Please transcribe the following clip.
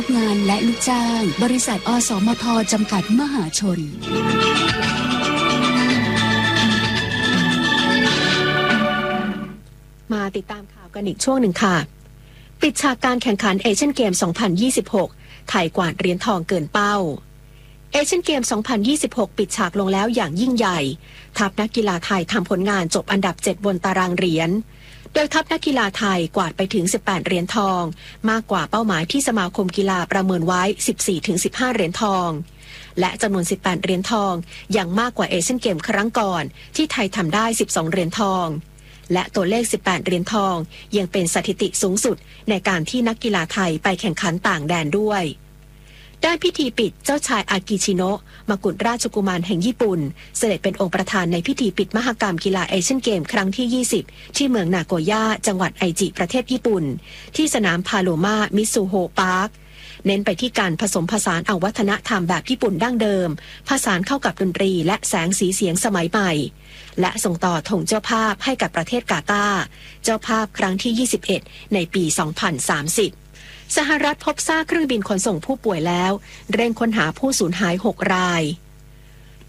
งานและลูกจ้างบริษัทอสมทจำกัดมหาชนมาติดตามข่าวกันอีกช่วงหนึ่งค่ะปิดฉากการแข่งขันเอเชียนเกม 2026 ไทยกวาดเหรียญทองเกินเป้าเอเชียนเกม 2026 ปิดฉากลงแล้วอย่างยิ่งใหญ่ทัพนักกีฬาไทยทำผลงานจบอันดับ 7 บนตารางเหรียญโดยทัพนักกีฬาไทยกวาดไปถึง 18 เหรียญทองมากกว่าเป้าหมายที่สมาคมกีฬาประเมินไว้ 14-15 เหรียญทองและจำนวน 18 เหรียญทองยังมากกว่าเอเชียนเกมครั้งก่อนที่ไทยทำได้ 12 เหรียญทองและตัวเลข 18 เหรียญทองยังเป็นสถิติสูงสุดในการที่นักกีฬาไทยไปแข่งขันต่างแดนด้วยด้านพิธีปิดเจ้าชายอากิชิโนะมกุฎราชกุมารแห่งญี่ปุ่นเสด็จเป็นองค์ประธานในพิธีปิดมหกรรมกีฬาเอเชียนเกมครั้งที่ 20 ที่เมืองนาโกย่าจังหวัดไอจิประเทศญี่ปุ่นที่สนามพาโลมามิซูโฮพาร์คเน้นไปที่การผสมผสานเอาวัฒนธรรมแบบญี่ปุ่นดั้งเดิมผสานเข้ากับดนตรีและแสงสีเสียงสมัยใหม่และส่งต่อธงเจ้าภาพให้กับประเทศกาตาร์เจ้าภาพครั้งที่ 21 ในปี 2030 สหรัฐพบซากเครื่องบินขนส่งผู้ป่วยแล้วเร่งค้นหาผู้สูญหาย 6 ราย